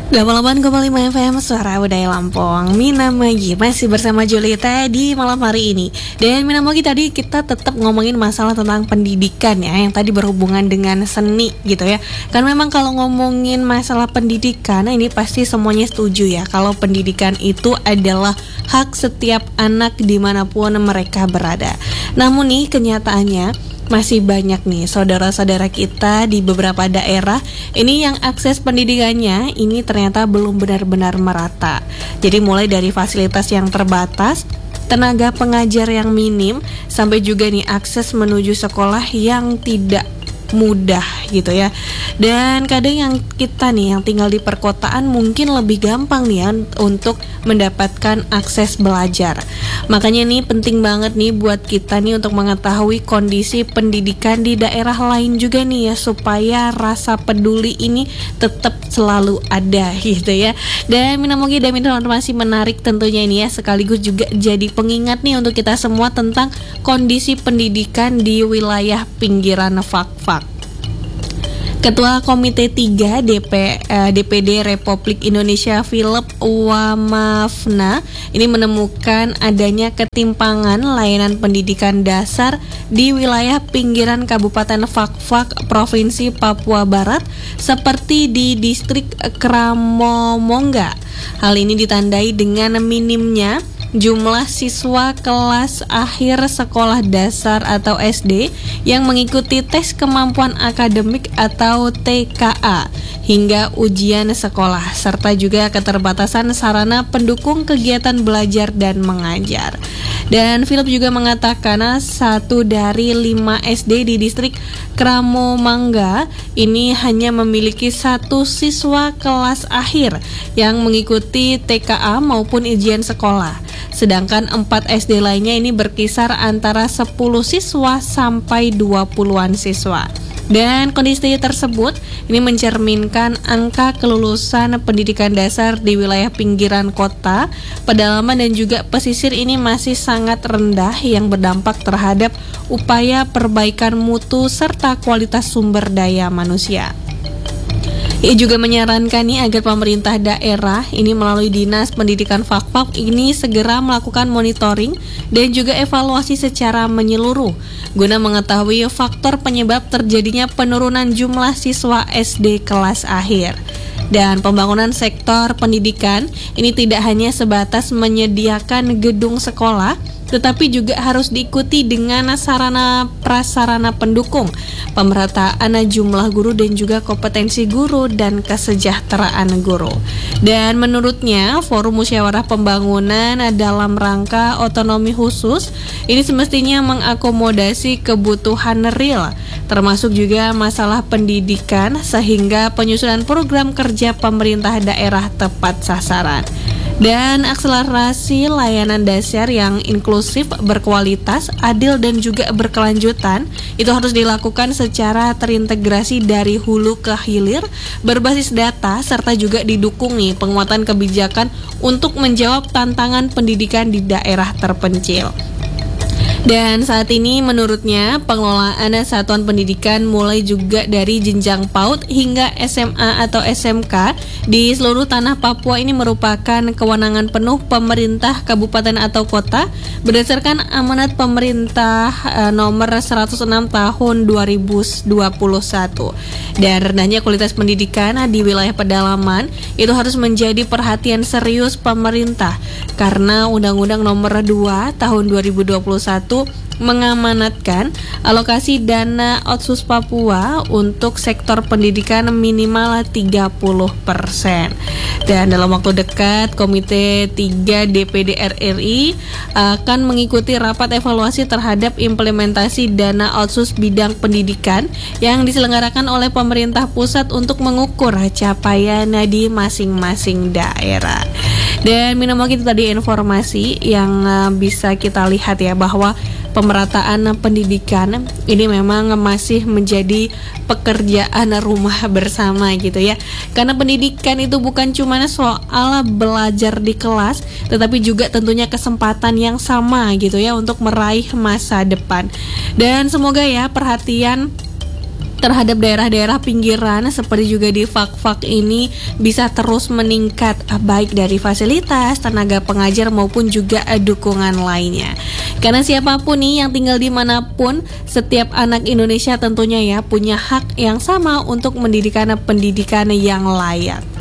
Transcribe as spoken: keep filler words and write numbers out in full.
delapan puluh delapan koma lima F M Suara Budaya Lampung. Mina Magi masih bersama Julita di malam hari ini. Dan Mina Magi tadi kita tetap ngomongin masalah tentang pendidikan ya, yang tadi berhubungan dengan seni gitu ya. Kan memang kalau ngomongin masalah pendidikan, ini pasti semuanya setuju ya, kalau pendidikan itu adalah hak setiap anak dimanapun mereka berada. Namun nih kenyataannya masih banyak nih saudara-saudara kita di beberapa daerah ini yang akses pendidikannya ini ternyata belum benar-benar merata. Jadi mulai dari fasilitas yang terbatas, tenaga pengajar yang minim, sampai juga nih akses menuju sekolah yang tidak mudah gitu ya. Dan kadang yang kita nih yang tinggal di perkotaan mungkin lebih gampang nih ya untuk mendapatkan akses belajar. Makanya nih penting banget nih buat kita nih untuk mengetahui kondisi pendidikan di daerah lain juga nih ya, supaya rasa peduli ini tetap selalu ada gitu ya. Dan Mina Mogi dan informasi menarik tentunya ini ya, sekaligus juga jadi pengingat nih untuk kita semua tentang kondisi pendidikan di wilayah pinggiran Fak-Fak. Ketua Komite tiga D P, eh, D P D Republik Indonesia Philip Wamafna ini menemukan adanya ketimpangan layanan pendidikan dasar di wilayah pinggiran Kabupaten Fak-Fak, Provinsi Papua Barat, seperti di distrik Kramomongga. Hal ini ditandai dengan minimnya jumlah siswa kelas akhir sekolah dasar atau S D yang mengikuti tes kemampuan akademik atau T K A hingga ujian sekolah, serta juga keterbatasan sarana pendukung kegiatan belajar dan mengajar. Dan Philip juga mengatakan satu dari lima S D di distrik Kramomangga ini hanya memiliki satu siswa kelas akhir yang mengikuti T K A maupun ujian sekolah. Sedangkan empat S D lainnya ini berkisar antara sepuluh siswa sampai dua puluhan siswa. Dan kondisi tersebut ini mencerminkan angka kelulusan pendidikan dasar di wilayah pinggiran kota, pedalaman dan juga pesisir ini masih sangat rendah, yang berdampak terhadap upaya perbaikan mutu serta kualitas sumber daya manusia. Ia juga menyarankan nih agar pemerintah daerah ini melalui Dinas Pendidikan Fak-Fak ini segera melakukan monitoring dan juga evaluasi secara menyeluruh guna mengetahui faktor penyebab terjadinya penurunan jumlah siswa S D kelas akhir. Dan pembangunan sektor pendidikan ini tidak hanya sebatas menyediakan gedung sekolah, tetapi juga harus diikuti dengan sarana prasarana pendukung, pemerataan jumlah guru dan juga kompetensi guru dan kesejahteraan guru. Dan menurutnya, Forum Musyawarah Pembangunan dalam rangka otonomi khusus ini semestinya mengakomodasi kebutuhan real, termasuk juga masalah pendidikan, sehingga penyusunan program kerja pemerintah daerah tepat sasaran. Dan akselerasi layanan dasar yang inklusif, berkualitas, adil dan juga berkelanjutan itu harus dilakukan secara terintegrasi dari hulu ke hilir, berbasis data, serta juga didukung nih penguatan kebijakan untuk menjawab tantangan pendidikan di daerah terpencil. Dan saat ini menurutnya pengelolaan satuan pendidikan mulai juga dari jenjang PAUD hingga S M A atau S M K di seluruh tanah Papua ini merupakan kewenangan penuh pemerintah kabupaten atau kota berdasarkan amanat pemerintah eh, nomor seratus enam tahun dua ribu dua puluh satu. Dan rendahnya kualitas pendidikan di wilayah pedalaman itu harus menjadi perhatian serius pemerintah, karena Undang-Undang nomor dua tahun dua ribu dua puluh satu mengamanatkan alokasi dana Otsus Papua untuk sektor pendidikan minimal tiga puluh persen. Dan dalam waktu dekat, Komite tiga D P D R R I akan mengikuti rapat evaluasi terhadap implementasi dana Otsus bidang pendidikan yang diselenggarakan oleh pemerintah pusat untuk mengukur capaian di masing-masing daerah. Dan minum itu tadi informasi yang bisa kita lihat ya, bahwa pemerataan pendidikan ini memang masih menjadi pekerjaan rumah bersama gitu ya. Karena pendidikan itu bukan cuma soal belajar di kelas, tetapi juga tentunya kesempatan yang sama gitu ya untuk meraih masa depan. Dan semoga ya perhatian terhadap daerah-daerah pinggiran seperti juga di Fak-Fak ini bisa terus meningkat, baik dari fasilitas, tenaga pengajar maupun juga dukungan lainnya. Karena siapapun nih yang tinggal dimanapun, setiap anak Indonesia tentunya ya punya hak yang sama untuk mendirikan pendidikan yang layak.